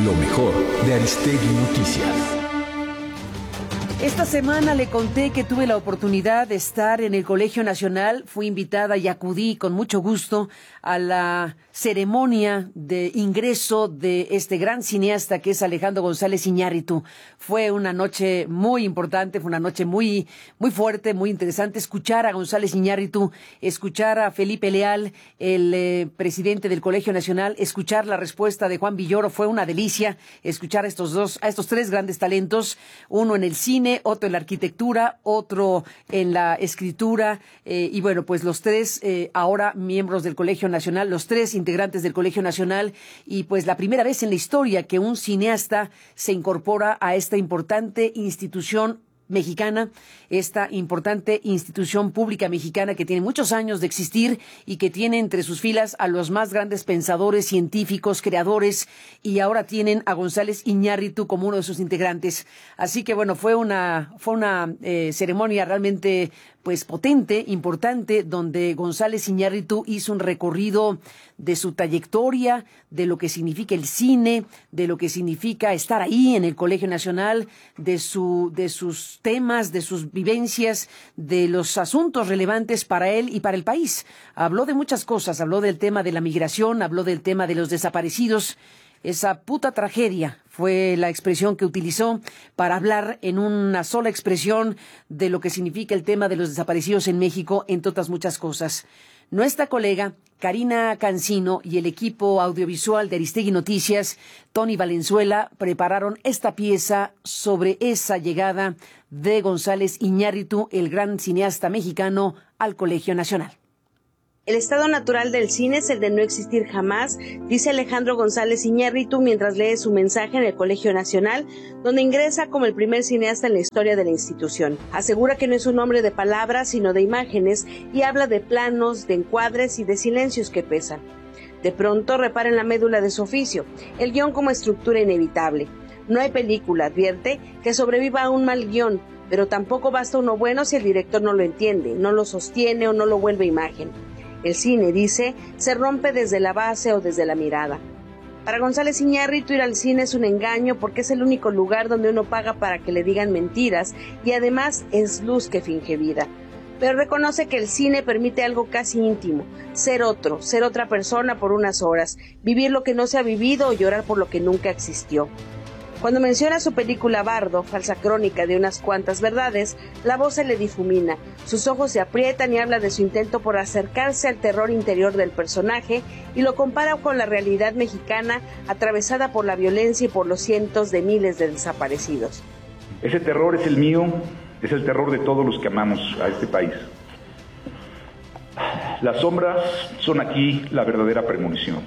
Lo mejor de Aristegui Noticias. Esta semana le conté que tuve la oportunidad de estar en el Colegio Nacional. Fui invitada y acudí con mucho gusto a la ceremonia de ingreso de este gran cineasta que es Alejandro González Iñárritu. Fue una noche muy importante, fue una noche muy fuerte, muy interesante. Escuchar a González Iñárritu, escuchar a Felipe Leal, el presidente del Colegio Nacional, escuchar la respuesta de Juan Villoro, fue una delicia escuchar a estos tres grandes talentos, uno en el cine, otro en la arquitectura, otro en la escritura, y bueno, pues los tres ahora miembros del Colegio Nacional, los tres integrantes del Colegio Nacional, y pues la primera vez en la historia que un cineasta se incorpora a esta importante institución mexicana, esta importante institución pública mexicana que tiene muchos años de existir y que tiene entre sus filas a los más grandes pensadores, científicos, creadores, y ahora tienen a González Iñárritu como uno de sus integrantes. Así que bueno, fue una ceremonia realmente pues potente, importante, donde González Iñárritu hizo un recorrido de su trayectoria, de lo que significa el cine, de lo que significa estar ahí en el Colegio Nacional, de sus temas, de sus vivencias, de los asuntos relevantes para él y para el país. Habló de muchas cosas, habló del tema de la migración, habló del tema de los desaparecidos. Esa puta tragedia fue la expresión que utilizó para hablar en una sola expresión de lo que significa el tema de los desaparecidos en México, entre otras muchas cosas. Nuestra colega Karina Cancino y el equipo audiovisual de Aristegui Noticias, Tony Valenzuela, prepararon esta pieza sobre esa llegada de González Iñárritu, el gran cineasta mexicano, al Colegio Nacional. El estado natural del cine es el de no existir jamás, dice Alejandro González Iñárritu mientras lee su mensaje en el Colegio Nacional, donde ingresa como el primer cineasta en la historia de la institución. Asegura que no es un hombre de palabras, sino de imágenes, y habla de planos, de encuadres y de silencios que pesan. De pronto repara en la médula de su oficio, el guión como estructura inevitable. No hay película, advierte, que sobreviva a un mal guión, pero tampoco basta uno bueno si el director no lo entiende, no lo sostiene o no lo vuelve imagen. El cine, dice, se rompe desde la base o desde la mirada. Para González Iñárritu, ir al cine es un engaño porque es el único lugar donde uno paga para que le digan mentiras y además es luz que finge vida. Pero reconoce que el cine permite algo casi íntimo, ser otro, ser otra persona por unas horas, vivir lo que no se ha vivido o llorar por lo que nunca existió. Cuando menciona su película Bardo, falsa crónica de unas cuantas verdades, la voz se le difumina, sus ojos se aprietan y habla de su intento por acercarse al terror interior del personaje y lo compara con la realidad mexicana atravesada por la violencia y por los cientos de miles de desaparecidos. Ese terror es el mío, es el terror de todos los que amamos a este país. Las sombras son aquí la verdadera premonición.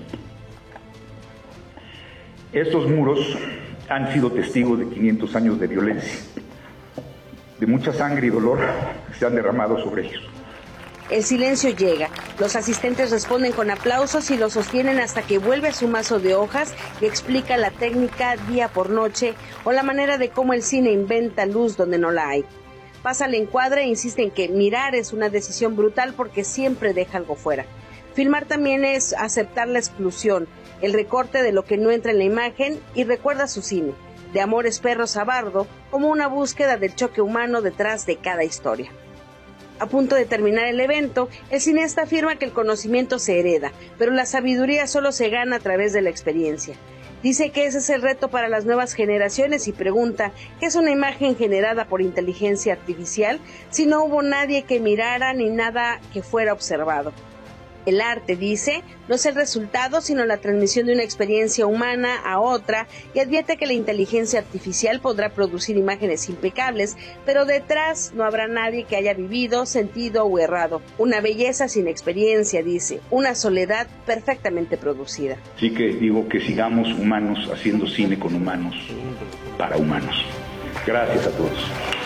Estos muros han sido testigos de 500 años de violencia, de mucha sangre y dolor que se han derramado sobre ellos. El silencio llega, los asistentes responden con aplausos y lo sostienen hasta que vuelve a su mazo de hojas y explica la técnica día por noche o la manera de cómo el cine inventa luz donde no la hay. Pasa al encuadre e insiste en que mirar es una decisión brutal porque siempre deja algo fuera. Filmar también es aceptar la exclusión, el recorte de lo que no entra en la imagen, y recuerda su cine, de Amores Perros a Bardo, como una búsqueda del choque humano detrás de cada historia. A punto de terminar el evento, el cineasta afirma que el conocimiento se hereda, pero la sabiduría solo se gana a través de la experiencia. Dice que ese es el reto para las nuevas generaciones y pregunta ¿qué es una imagen generada por inteligencia artificial si no hubo nadie que mirara ni nada que fuera observado? El arte, dice, no es el resultado, sino la transmisión de una experiencia humana a otra, y advierte que la inteligencia artificial podrá producir imágenes impecables, pero detrás no habrá nadie que haya vivido, sentido o errado. Una belleza sin experiencia, dice, una soledad perfectamente producida. Así que digo que sigamos humanos haciendo cine con humanos, para humanos. Gracias a todos.